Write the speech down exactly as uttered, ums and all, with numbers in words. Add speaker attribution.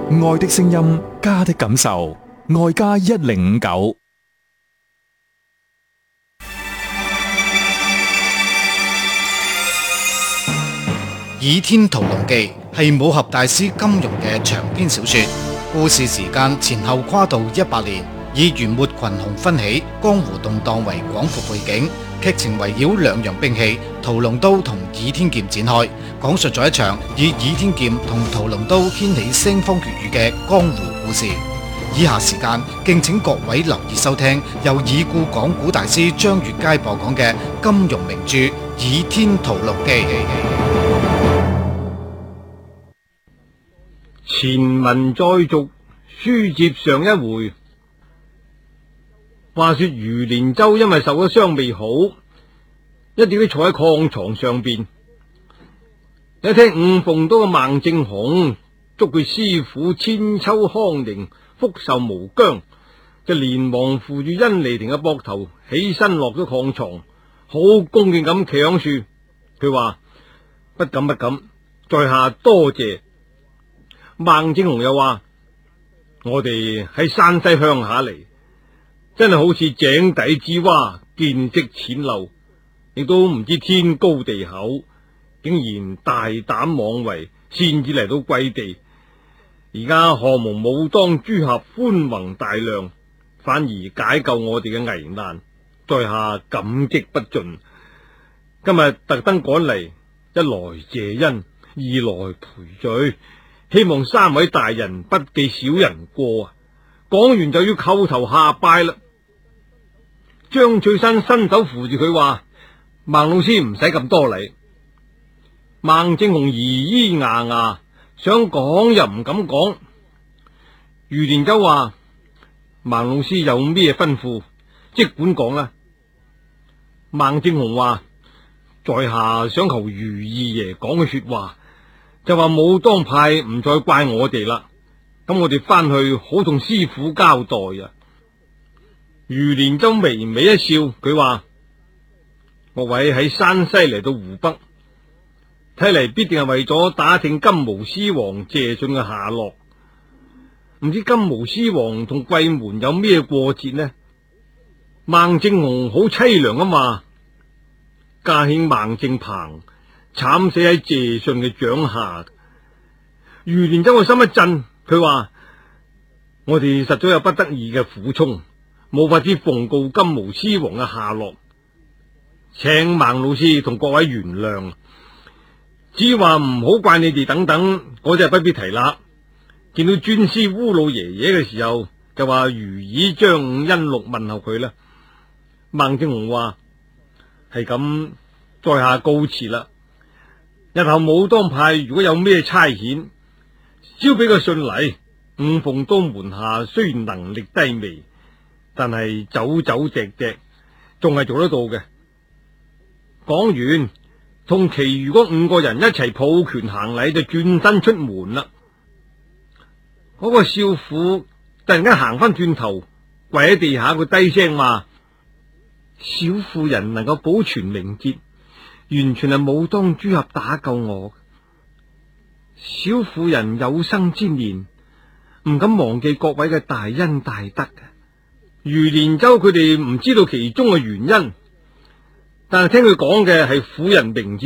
Speaker 1: 愛的聲音，家的感受，愛家一零五九。
Speaker 2: 《倚天屠龍記》係武俠大師金庸嘅長篇小說，故事時間前後跨度一百年，以元末群雄紛起、江湖動盪為廣闊背景，劇情圍繞兩樣兵器屠龍刀同倚天劍展開，講述咗一場以倚天劍同屠龍刀掀起腥風血雨嘅江湖故事。以下時間敬請各位留意收聽由已故講古大師張月佳播講嘅金庸名著《倚天屠龍記》。
Speaker 3: 前文再續，書接上一回。話說余連洲因為受咗傷未好，一直都坐喺炕床上邊。一聽五鳳刀嘅孟正雄祝佢師傅千秋康寧，福壽無疆，就連忙扶住甄妮婷嘅膊頭起身落咗炕床，好恭敬咁企喺樹。佢話不敢不敢，在下多謝。孟正雄又話：我哋喺山西鄉下嚟，真係好似井底之蛙，見識淺陋，亦都唔知天高地厚，竟然大膽妄為，先至嚟到貴地。而家何蒙武當諸俠寬宏大量，反而解救我哋嘅危難，在下感激不盡。今日特登趕嚟，一來謝恩，二來賠罪。希望三位大人不記小人過啊！講完就要叩頭下拜啦。張翠山伸手扶住佢話：孟老師唔使咁多禮。孟正雄咿咿呀呀，想講又唔敢講。余連洲話：孟老師有咩吩咐，即管講啦。孟正雄話：在下想求余二爺講嘅說話。就話武當派唔再怪我哋啦，咁我哋翻去好同師傅交代啊。余連洲微微一笑，佢話：各位喺山西嚟到湖北，睇嚟必定係為咗打聽金毛獅王謝遜嘅下落。唔知金毛獅王同桂門有咩過節呢？孟正雄好淒涼咁話：家兄孟正鵬慘死喺謝遜嘅掌下。余連洲個心一震，佢話：我哋實在有不得已嘅苦衷，冇法子奉告金毛獅王嘅下落，請孟老師同各位原諒。只話唔好怪你哋等等，我就不必提啦。見到尊師烏老爺爺嘅時候，就話如以張五恩祿問候佢啦。孟正雄話：係咁，在下告辭啦。日後武當派如果有咩差遣，只要俾個信嚟。五鳳刀門下雖然能力低微，但係走走趯趯仲係做得到嘅。講完，同其餘嗰五個人一齊抱拳行禮，就轉身出門啦。嗰個少婦突然間行翻轉頭，跪喺地下，佢低聲話：小婦人能夠保存名節，完全係武當諸俠打救我。小婦人有生之年唔敢忘記各位嘅大恩大德嘅。余連洲佢哋唔知道其中嘅原因，但係聽佢講嘅係婦人名節。